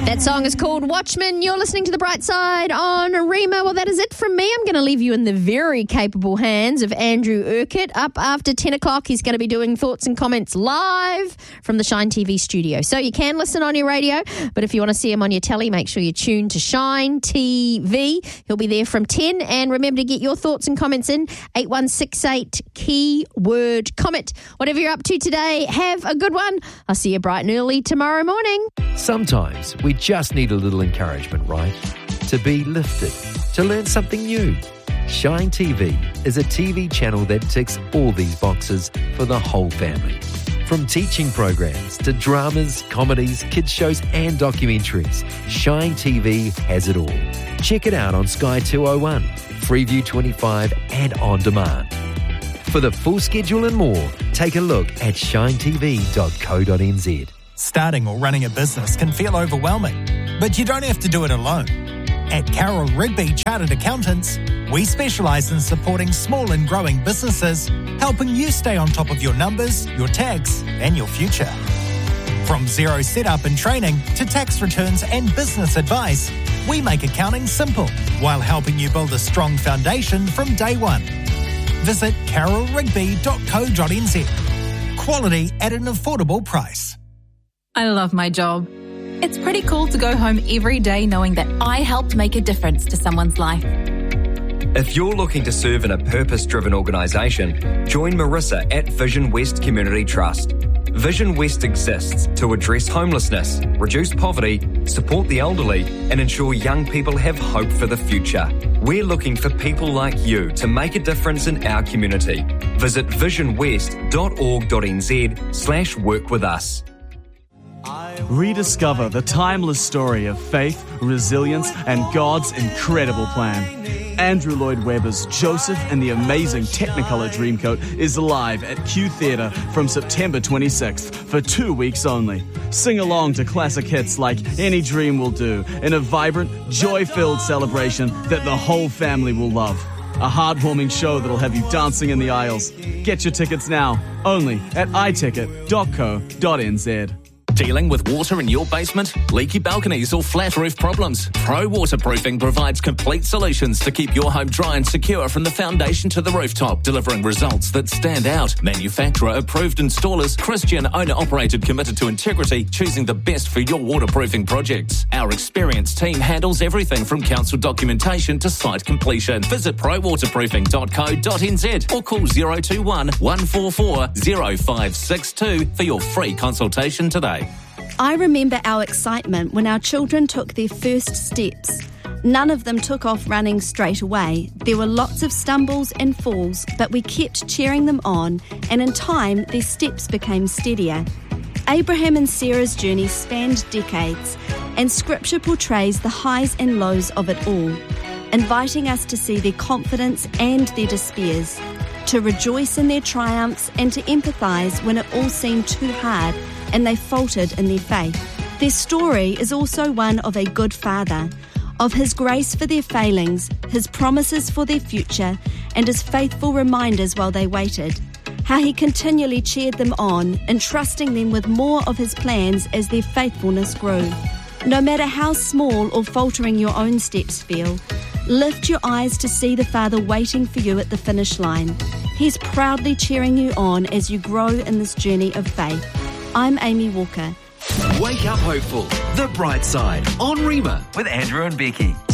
That song is called Watchmen. You're listening to The Bright Side on Rima. Well, that is it from me. I'm going to leave you in the very capable hands of Andrew Urquhart. Up after 10 o'clock, he's going to be doing thoughts and comments live from the Shine TV studio. So you can listen on your radio, but if you want to see him on your telly, make sure you tune to Shine TV. He'll be there from 10. And remember to get your thoughts and comments in, 8168 keyword comment. Whatever you're up to today, have a good one. I'll see you bright and early tomorrow morning. Sometimes we just need a little encouragement, right? To be lifted, to learn something new. Shine TV is a TV channel that ticks all these boxes for the whole family. From teaching programs to dramas, comedies, kids shows and documentaries, Shine TV has it all. Check it out on Sky 201, Freeview 25 and on demand. For the full schedule and more, take a look at shinetv.co.nz. Starting or running a business can feel overwhelming, but you don't have to do it alone. At Carroll Rigby Chartered Accountants, we specialise in supporting small and growing businesses, helping you stay on top of your numbers, your tax, and your future. From zero setup and training to tax returns and business advice, we make accounting simple while helping you build a strong foundation from day one. Visit carrollrigby.co.nz. Quality at an affordable price. I love my job. It's pretty cool to go home every day knowing that I helped make a difference to someone's life. If you're looking to serve in a purpose-driven organisation, join Marissa at Vision West Community Trust. Vision West exists to address homelessness, reduce poverty, support the elderly, and ensure young people have hope for the future. We're looking for people like you to make a difference in our community. Visit visionwest.org.nz/work with us. Rediscover the timeless story of faith, resilience, and God's incredible plan. Andrew Lloyd Webber's Joseph and the Amazing Technicolor Dreamcoat is live at Q Theatre from September 26th for 2 weeks only. Sing along to classic hits like Any Dream Will Do in a vibrant, joy-filled celebration that the whole family will love. A heartwarming show that'll have you dancing in the aisles. Get your tickets now, only at iticket.co.nz. Dealing with water in your basement, leaky balconies or flat roof problems? Pro Waterproofing provides complete solutions to keep your home dry and secure from the foundation to the rooftop, delivering results that stand out. Manufacturer approved installers, Christian owner operated, committed to integrity, choosing the best for your waterproofing projects. Our experienced team handles everything from council documentation to site completion. Visit prowaterproofing.co.nz or call 021 144 0562 for your free consultation today. I remember our excitement when our children took their first steps. None of them took off running straight away. There were lots of stumbles and falls, but we kept cheering them on, and in time, their steps became steadier. Abraham and Sarah's journey spanned decades, and Scripture portrays the highs and lows of it all, inviting us to see their confidence and their despairs, to rejoice in their triumphs and to empathise when it all seemed too hard and they faltered in their faith. Their story is also one of a good father, of his grace for their failings, his promises for their future, and his faithful reminders while they waited. How he continually cheered them on, entrusting them with more of his plans as their faithfulness grew. No matter how small or faltering your own steps feel, lift your eyes to see the Father waiting for you at the finish line. He's proudly cheering you on as you grow in this journey of faith. I'm Amy Walker. Wake up hopeful. The Bright Side on Rima with Andrew and Becky.